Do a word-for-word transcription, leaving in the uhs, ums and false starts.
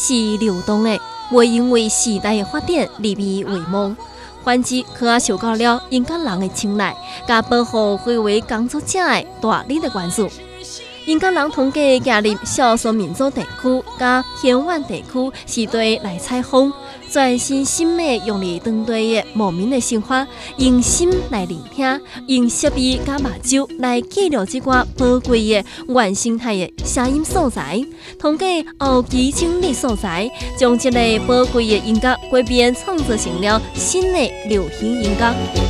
是流动的，袂因为时代的发展而被遗忘。反之，可受到了音乐人的青睐，甲保护毁为工作者的大力的关注。音乐人统计加入少数民族地区、甲偏远地区时代来采访，全身心的用力当地的牧民的生活，用心来聆听，用设备甲目睭来记录这寡宝贵的原生态的声音素材，统计后期整理素材，将这个宝贵的音乐改编创作成了新的流行音乐。